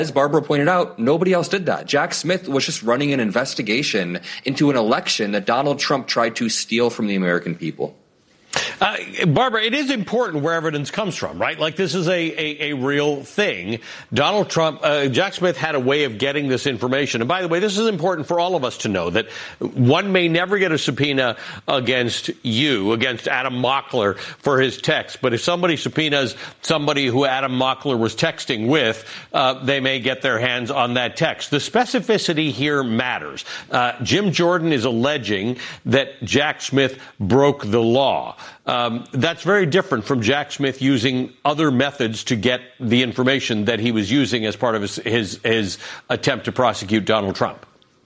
As Barbara pointed out, nobody else did that. Jack Smith was just running an investigation into an election that Donald Trump tried to steal from the American people. Barbara, it is important where evidence comes from, right? Like, this is a real thing. Donald Trump, Jack Smith had a way of getting this information. And by the way, this is important for all of us to know, that one may never get a subpoena against you, against Adam Mockler for his text. But if somebody subpoenas somebody who Adam Mockler was texting with, they may get their hands on that text. The specificity here matters. Jim Jordan is alleging that Jack Smith broke the law. That's very different from Jack Smith using other methods to get the information that he was using as part of his attempt to prosecute Donald Trump.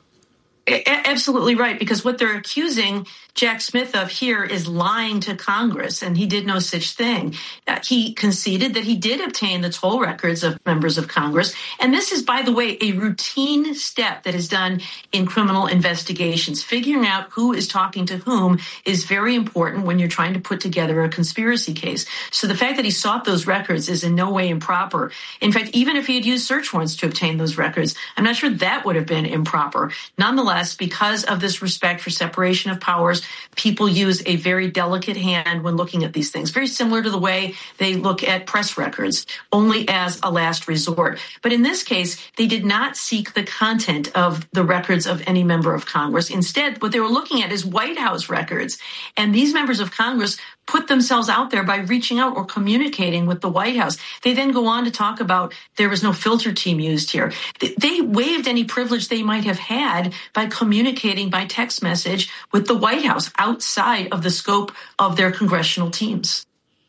Absolutely right, because what they're accusing Jack Smith of here is lying to Congress, and he did no such thing. He conceded that he did obtain the toll records of members of Congress, and this is, by the way, a routine step that is done in criminal investigations. Figuring out who is talking to whom is very important when you're trying to put together a conspiracy case. So the fact that he sought those records is in no way improper. In fact, even if he had used search warrants to obtain those records, I'm not sure that would have been improper. Nonetheless, because of this respect for separation of powers, people use a very delicate hand when looking at these things, very similar to the way they look at press records, only as a last resort. But in this case, they did not seek the content of the records of any member of Congress. Instead, what they were looking at is White House records. And these members of Congress put themselves out there by reaching out or communicating with the White House. They then go on to talk about there was no filter team used here. They waived any privilege they might have had by communicating by text message with the White House outside of the scope of their congressional teams.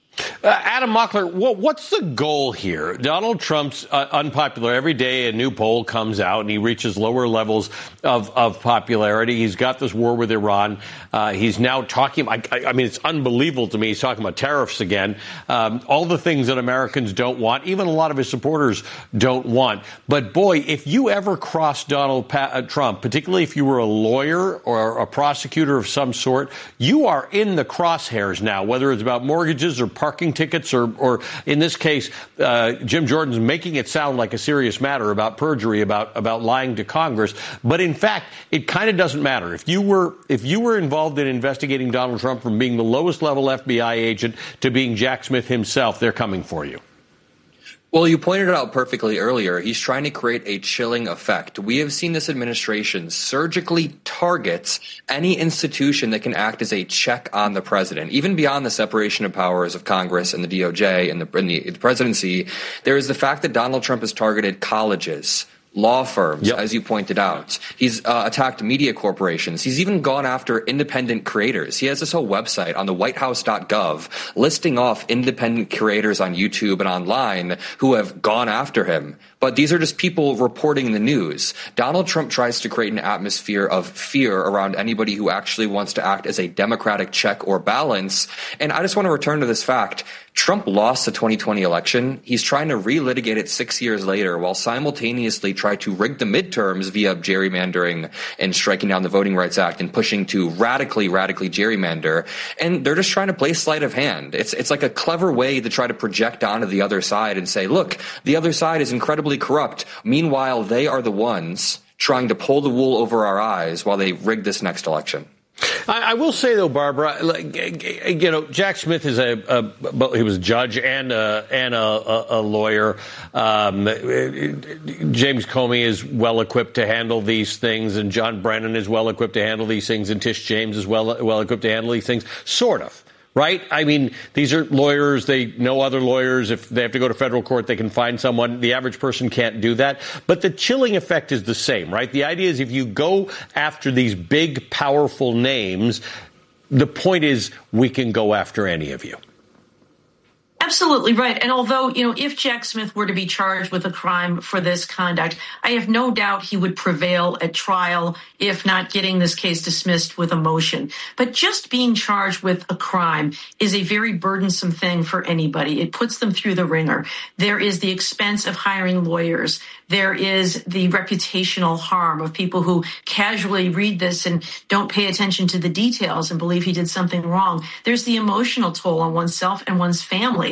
Adam Mockler, what's the goal here? Donald Trump's unpopular. Every day a new poll comes out and he reaches lower levels of popularity. He's got this war with Iran. He's now talking, I mean, it's unbelievable to me. He's talking about tariffs again. All the things that Americans don't want, even a lot of his supporters don't want. But boy, if you ever cross Donald Trump, particularly if you were a lawyer or a prosecutor of some sort, you are in the crosshairs now, whether it's about mortgages or parking tickets, or in this case, Jim Jordan's making it sound like a serious matter about perjury, about lying to Congress. But in fact, it kind of doesn't matter. If you were involved in investigating Donald Trump, from being the lowest level FBI agent to being Jack Smith himself, they're coming for you. Well, you pointed it out perfectly earlier. He's trying to create a chilling effect. We have seen this administration surgically target any institution that can act as a check on the president. Even beyond the separation of powers of Congress and the DOJ and the presidency, there is the fact that Donald Trump has targeted colleges, law firms, as you pointed out. He's attacked media corporations. He's even gone after independent creators. He has this whole website on the whitehouse.gov listing off independent creators on YouTube and online who have gone after him. But these are just people reporting the news. Donald Trump tries to create an atmosphere of fear around anybody who actually wants to act as a democratic check or balance. And I just want to return to this fact. Trump lost the 2020 election. He's trying to relitigate it 6 years later while simultaneously try to rig the midterms via gerrymandering and striking down the Voting Rights Act and pushing to radically gerrymander. And they're just trying to play sleight of hand. It's like a clever way to try to project onto the other side and say, look, the other side is incredibly corrupt. Meanwhile, they are the ones trying to pull the wool over our eyes while they rig this next election. I will say, though, Barbara, Jack Smith is he was a judge and a lawyer. James Comey is well equipped to handle these things, and John Brennan is well equipped to handle these things, and Tish James is well equipped to handle these things, sort of. Right? I mean, these are lawyers. They know other lawyers. If they have to go to federal court, they can find someone. The average person can't do that. But the chilling effect is the same, right? The idea is if you go after these big, powerful names, the point is we can go after any of you. Absolutely right. And although, if Jack Smith were to be charged with a crime for this conduct, I have no doubt he would prevail at trial, if not getting this case dismissed with a motion. But just being charged with a crime is a very burdensome thing for anybody. It puts them through the ringer. There is the expense of hiring lawyers. There is the reputational harm of people who casually read this and don't pay attention to the details and believe he did something wrong. There's the emotional toll on oneself and one's family.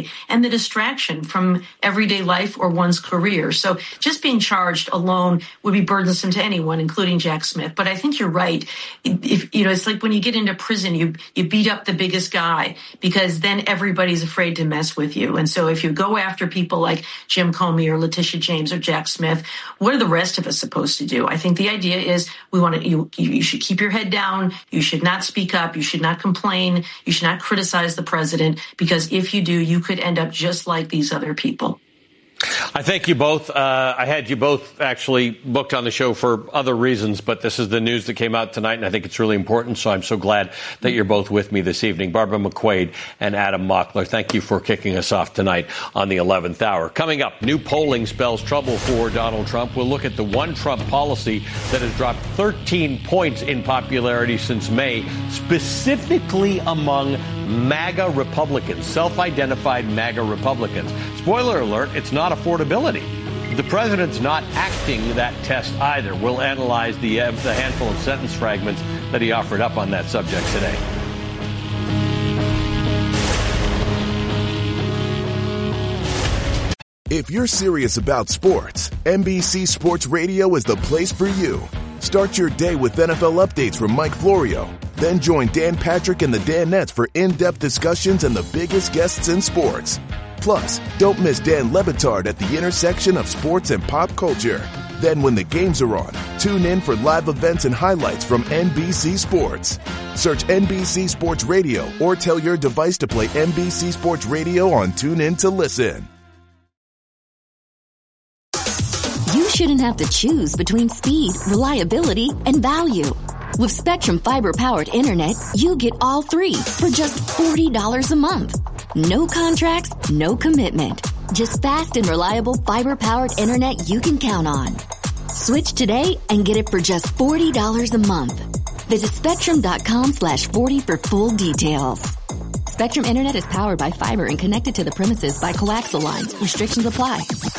day and the distraction from everyday life or one's career. So just being charged alone would be burdensome to anyone, including Jack Smith. But I think you're right. It's like when you get into prison, you beat up the biggest guy because then everybody's afraid to mess with you. And so if you go after people like Jim Comey or Letitia James or Jack Smith, what are the rest of us supposed to do? I think the idea is you should keep your head down. You should not speak up. You should not complain. You should not criticize the president, because if you do, you could end up just like these other people. I thank you both. I had you both actually booked on the show for other reasons, but this is the news that came out tonight, and I think it's really important, so I'm so glad that you're both with me this evening. Barbara McQuade and Adam Mockler, thank you for kicking us off tonight on the 11th hour. Coming up, new polling spells trouble for Donald Trump. We'll look at the one Trump policy that has dropped 13 points in popularity since May, specifically among MAGA Republicans, self-identified MAGA Republicans. Spoiler alert, it's not affordability. The president's not acting that test either. We'll analyze the handful of sentence fragments that he offered up on that subject today. If you're serious about sports, NBC Sports Radio is the place for you. Start your day with NFL updates from Mike Florio. Then join Dan Patrick and the Danettes for in-depth discussions and the biggest guests in sports. Plus, don't miss Dan Le Batard at the intersection of sports and pop culture. Then when the games are on, tune in for live events and highlights from NBC Sports. Search NBC Sports Radio or tell your device to play NBC Sports Radio on TuneIn to listen. You shouldn't have to choose between speed, reliability, and value. With Spectrum Fiber-powered internet, you get all three for just $40 a month. No contracts, no commitment. Just fast and reliable fiber-powered internet you can count on. Switch today and get it for just $40 a month. Visit Spectrum.com/40 for full details. Spectrum Internet is powered by fiber and connected to the premises by coaxial lines. Restrictions apply.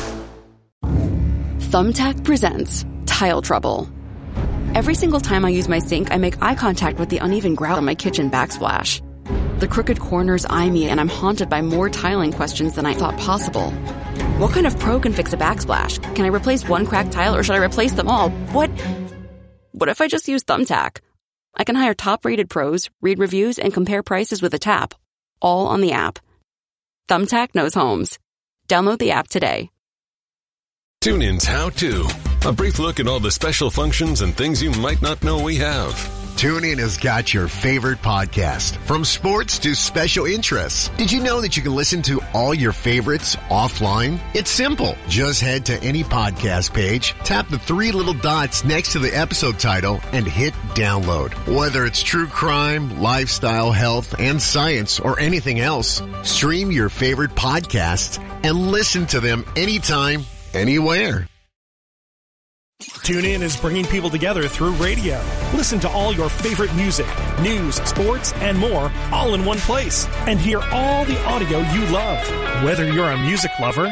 Thumbtack presents Tile Trouble. Every single time I use my sink, I make eye contact with the uneven grout on my kitchen backsplash. The crooked corners eye me, and I'm haunted by more tiling questions than I thought possible. What kind of pro can fix a backsplash? Can I replace one cracked tile, or should I replace them all? What if I just use Thumbtack? I can hire top-rated pros, read reviews, and compare prices with a tap. All on the app. Thumbtack knows homes. Download the app today. TuneIn's How To. A brief look at all the special functions and things you might not know we have. TuneIn has got your favorite podcast, from sports to special interests. Did you know that you can listen to all your favorites offline? It's simple. Just head to any podcast page, tap the three little dots next to the episode title, and hit download. Whether it's true crime, lifestyle, health, and science, or anything else, stream your favorite podcasts and listen to them anytime, anywhere. TuneIn is bringing people together through radio. Listen to all your favorite music, news, sports, and more, all in one place. And hear all the audio you love. Whether you're a music lover,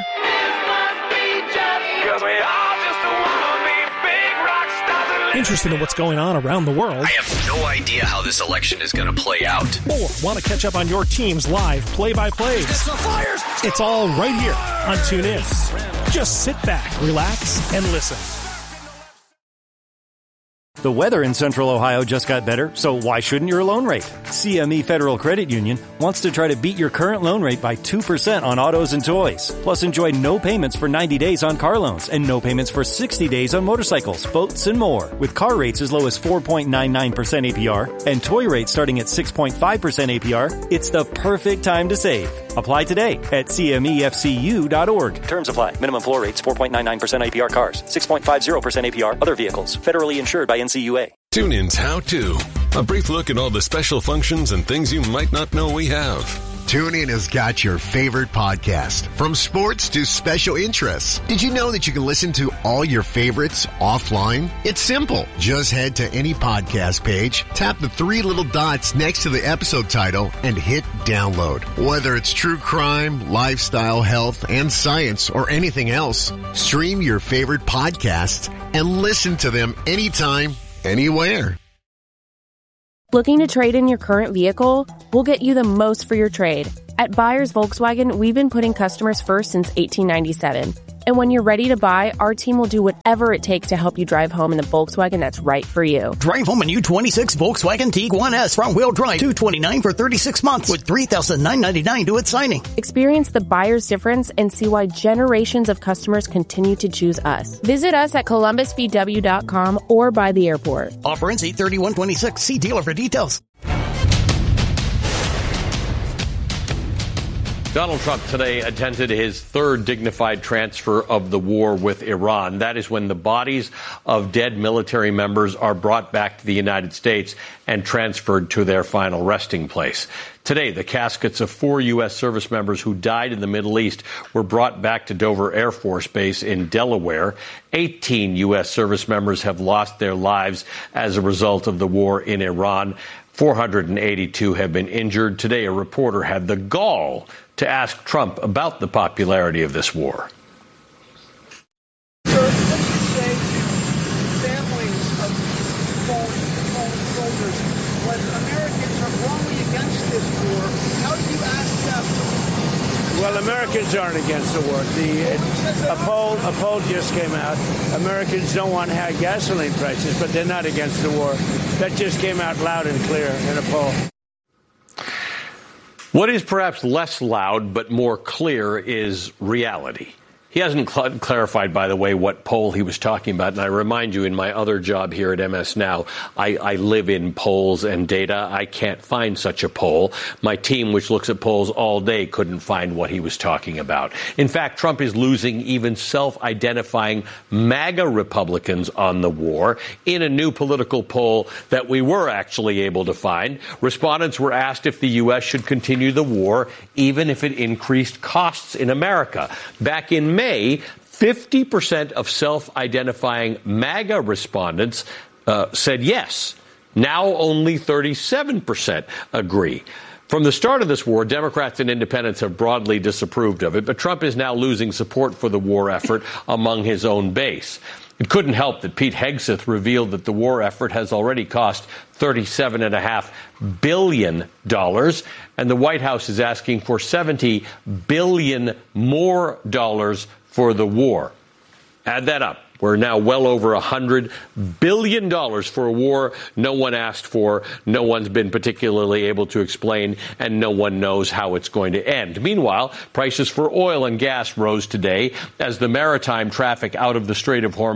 interested in what's going on around the world, I have no idea how this election is going to play out, or want to catch up on your team's live play-by-plays, it's all right here on TuneIn. Just sit back, relax, and listen. The weather in Central Ohio just got better, so why shouldn't your loan rate? CME Federal Credit Union wants to try to beat your current loan rate by 2% on autos and toys. Plus, enjoy no payments for 90 days on car loans and no payments for 60 days on motorcycles, boats, and more. With car rates as low as 4.99% APR and toy rates starting at 6.5% APR, it's the perfect time to save. Apply today at CMEFCU.org. Terms apply. Minimum floor rates 4.99% APR cars, 6.50% APR other vehicles. Federally insured by NCUA. TuneIn's How To. A brief look at all the special functions and things you might not know we have. TuneIn has got your favorite podcast, from sports to special interests. Did you know that you can listen to all your favorites offline? It's simple. Just head to any podcast page, tap the three little dots next to the episode title, and hit download. Whether it's true crime, lifestyle, health, and science, or anything else, stream your favorite podcasts and listen to them anytime, anywhere. Looking to trade in your current vehicle? We'll get you the most for your trade. At Buyers Volkswagen, we've been putting customers first since 1897. And when you're ready to buy, our team will do whatever it takes to help you drive home in the Volkswagen that's right for you. Drive home a new 26 Volkswagen Tiguan S front-wheel drive, $229 for 36 months with $3,999 due at signing. Experience the buyer's difference and see why generations of customers continue to choose us. Visit us at columbusvw.com or by the airport. Offer ends 8/31/26. See dealer for details. Donald Trump today attended his third dignified transfer of the war with Iran. That is when the bodies of dead military members are brought back to the United States and transferred to their final resting place. Today, the caskets of 4 U.S. service members who died in the Middle East were brought back to Dover Air Force Base in Delaware. 18 U.S. service members have lost their lives as a result of the war in Iran. 482 have been injured. Today, a reporter had the gall to ask Trump about the popularity of this war. Sir, what do you say to families of fallen soldiers when Americans are wrongly against this war? How do you ask them? Well, Americans aren't against the war. A poll just came out. Americans don't want high gasoline prices, but they're not against the war. That just came out loud and clear in a poll. What is perhaps less loud but more clear is reality. He hasn't clarified, by the way, what poll he was talking about. And I remind you, in my other job here at MS Now, I live in polls and data. I can't find such a poll. My team, which looks at polls all day, couldn't find what he was talking about. In fact, Trump is losing even self-identifying MAGA Republicans on the war. In a new political poll that we were actually able to find, respondents were asked if the U.S. should continue the war, even if it increased costs in America. Back in May, 50% of self-identifying MAGA respondents said yes. Now only 37% agree. From the start of this war, Democrats and independents have broadly disapproved of it, but Trump is now losing support for the war effort among his own base. It couldn't help that Pete Hegseth revealed that the war effort has already cost $37.5 billion, and the White House is asking for $70 billion more dollars for the war. Add that up. We're now well over $100 billion for a war no one asked for, no one's been particularly able to explain, and no one knows how it's going to end. Meanwhile, prices for oil and gas rose today as the maritime traffic out of the Strait of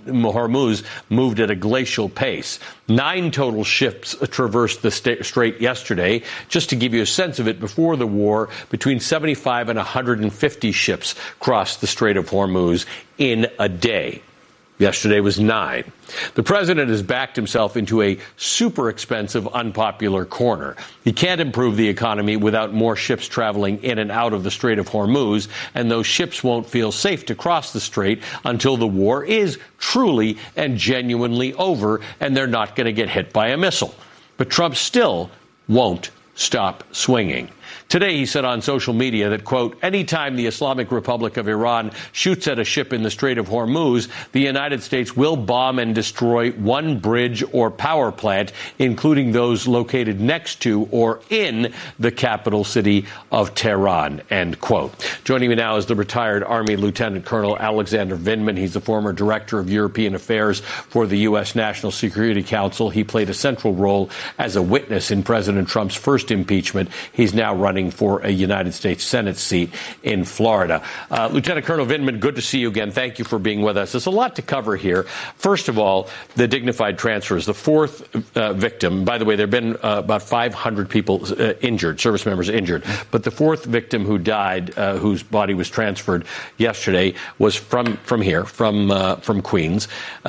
Hormuz moved at a glacial pace. 9 total ships traversed the strait yesterday. Just to give you a sense of it, before the war, between 75 and 150 ships crossed the Strait of Hormuz in a day. Yesterday was 9. The president has backed himself into a super expensive, unpopular corner. He can't improve the economy without more ships traveling in and out of the Strait of Hormuz, and those ships won't feel safe to cross the strait until the war is truly and genuinely over, and they're not going to get hit by a missile. But Trump still won't stop swinging. Today, he said on social media that, quote, anytime the Islamic Republic of Iran shoots at a ship in the Strait of Hormuz, the United States will bomb and destroy one bridge or power plant, including those located next to or in the capital city of Tehran, end quote. Joining me now is the retired Army Lieutenant Colonel Alexander Vindman. He's the former Director of European Affairs for the U.S. National Security Council. He played a central role as a witness in President Trump's first impeachment. He's now running for a United States Senate seat in Florida. Lieutenant Colonel Vindman, good to see you again. Thank you for being with us. There's a lot to cover here. First of all, the dignified transfers. The 4th victim, by the way, there have been about 500 people injured, service members injured, but the 4th victim who died, whose body was transferred yesterday, was from here, from Queens.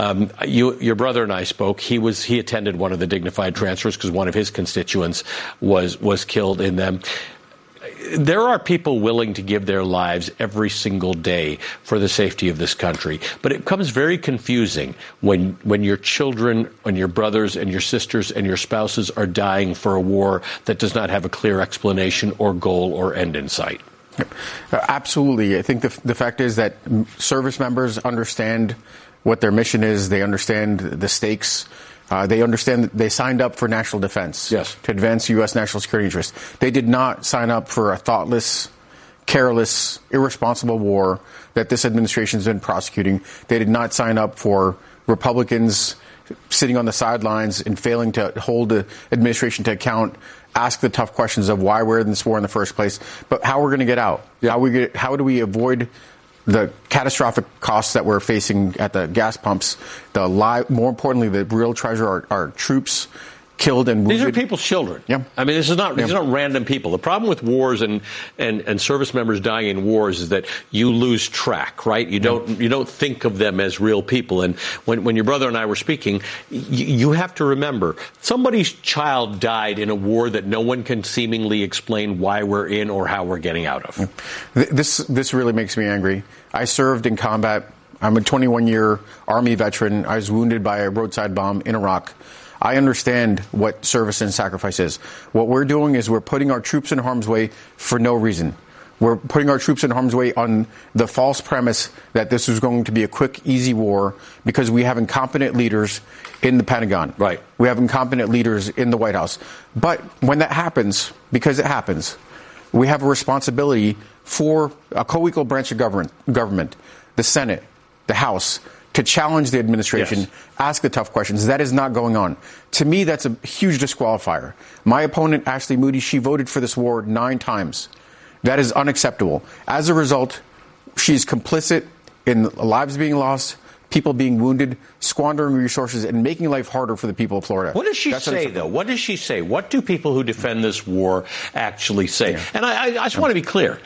Your brother and I spoke. He attended one of the dignified transfers because one of his constituents was killed in them. There are people willing to give their lives every single day for the safety of this country. But it becomes very confusing when your children and your brothers and your sisters and your spouses are dying for a war that does not have a clear explanation or goal or end in sight. Absolutely. I think the fact is that service members understand what their mission is. They understand the stakes They understand that they signed up for national defense. Yes. To advance U.S. national security interests. They did not sign up for a thoughtless, careless, irresponsible war that this administration has been prosecuting. They did not sign up for Republicans sitting on the sidelines and failing to hold the administration to account, ask the tough questions of why we're in this war in the first place, but how we're going to get out. How do we avoid the catastrophic costs that we're facing at the gas pumps, more importantly, the real treasure, our troops killed and wounded. These are people's children. Yeah. I mean, these are not random people. The problem with wars and service members dying in wars is that you lose track, right? You don't think of them as real people. And when your brother and I were speaking, you have to remember somebody's child died in a war that no one can seemingly explain why we're in or how we're getting out of. This really makes me angry. I served in combat. I'm a 21-year Army veteran. I was wounded by a roadside bomb in Iraq. I understand what service and sacrifice is. What we're doing is we're putting our troops in harm's way for no reason. We're putting our troops in harm's way on the false premise that this was going to be a quick, easy war because we have incompetent leaders in the Pentagon. Right. We have incompetent leaders in the White House. But when that happens, because it happens, we have a responsibility for a co-equal branch of government, the Senate, the House, to challenge the administration, ask the tough questions. That is not going on. To me, that's a huge disqualifier. My opponent, Ashley Moody, she voted for this war 9 times. That is unacceptable. As a result, she's complicit in lives being lost, people being wounded, squandering resources, and making life harder for the people of Florida. What does she say, though? What does she say? What do people who defend this war actually say? Yeah. And I just want to be clear.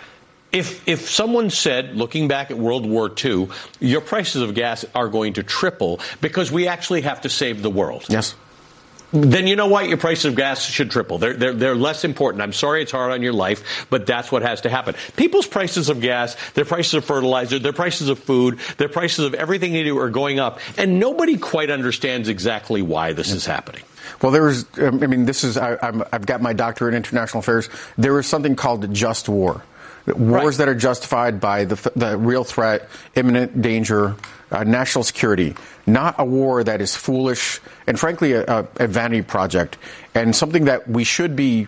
If someone said, looking back at World War II, your prices of gas are going to triple because we actually have to save the world. Yes. Then you know what? Your prices of gas should triple. They're less important. I'm sorry it's hard on your life, but that's what has to happen. People's prices of gas, their prices of fertilizer, their prices of food, their prices of everything they do are going up. And nobody quite understands exactly why this is happening. Well, I've got my doctorate in international affairs. There is something called just war. Wars that are justified by the real threat, imminent danger, national security, not a war that is foolish and, frankly, a vanity project, and something that we should be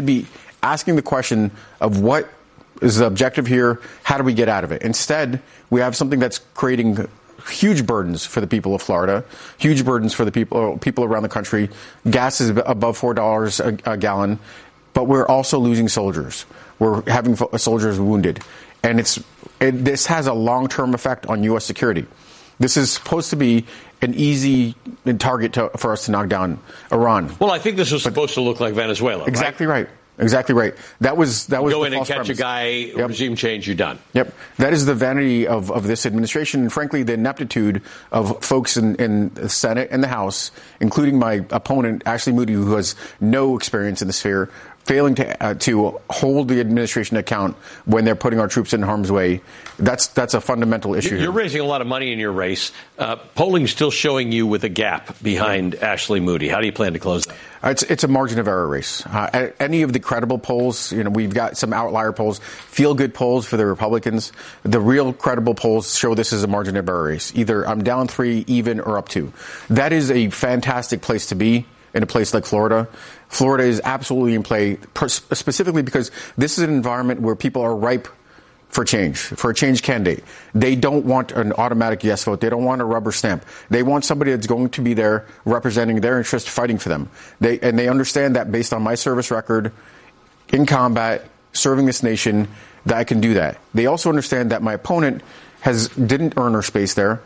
asking the question of what is the objective here, how do we get out of it? Instead, we have something that's creating huge burdens for the people of Florida, huge burdens for the people around the country. Gas is above $4 a gallon, but we're also losing soldiers. We're having soldiers wounded. And this has a long-term effect on U.S. security. This is supposed to be an easy target for us to knock down Iran. Well, I think this was supposed to look like Venezuela, Exactly right. Exactly right. That was go the in and catch premise. a guy, regime change, you're done. Yep. That is the vanity of this administration and, frankly, the ineptitude of folks in the Senate and the House, including my opponent, Ashley Moody, who has no experience in the sphere, failing to hold the administration to account when they're putting our troops in harm's way. That's a fundamental issue. You're raising a lot of money in your race. Polling's still showing you with a gap behind Ashley Moody. How do you plan to close that? It's a margin of error race. Any of the credible polls, we've got some outlier polls, feel-good polls for the Republicans. The real credible polls show this as a margin of error race. Either I'm down 3, even, or up 2. That is a fantastic place to be in a place like Florida. Florida is absolutely in play, specifically because this is an environment where people are ripe for change, for a change candidate. They don't want an automatic yes vote. They don't want a rubber stamp. They want somebody that's going to be there representing their interests, fighting for them. They understand that based on my service record in combat, serving this nation, that I can do that. They also understand that my opponent didn't earn her space there.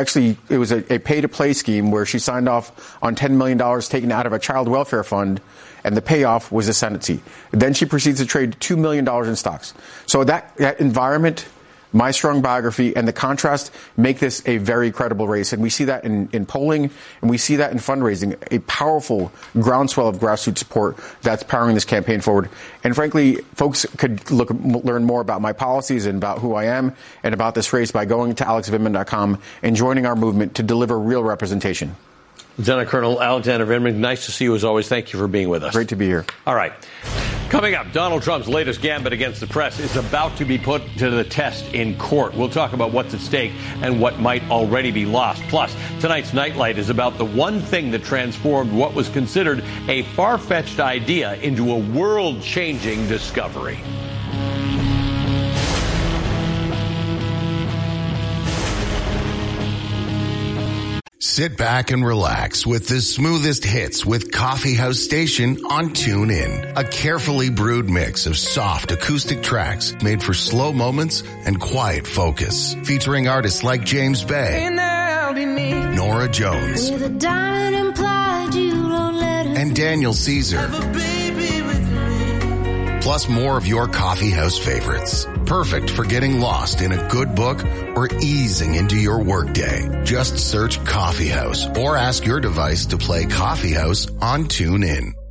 It was a pay-to-play scheme where she signed off on $10 million taken out of a child welfare fund, and the payoff was a Senate seat. Then she proceeds to trade $2 million in stocks. So that environment, my strong biography, and the contrast make this a very credible race. And we see that in polling, and we see that in fundraising, a powerful groundswell of grassroots support that's powering this campaign forward. And frankly, folks could learn more about my policies and about who I am and about this race by going to alexvindman.com and joining our movement to deliver real representation. Lieutenant Colonel Alexander Vindman, nice to see you as always. Thank you for being with us. Great to be here. All right. Coming up, Donald Trump's latest gambit against the press is about to be put to the test in court. We'll talk about what's at stake and what might already be lost. Plus, tonight's Nightlight is about the one thing that transformed what was considered a far-fetched idea into a world-changing discovery. Sit back and relax with the smoothest hits with Coffee House Station on TuneIn. A carefully brewed mix of soft acoustic tracks made for slow moments and quiet focus. Featuring artists like James Bay, Nora Jones, and Daniel Caesar. Plus more of your coffee house favorites. Perfect for getting lost in a good book or easing into your workday. Just search Coffee House or ask your device to play Coffee House on TuneIn.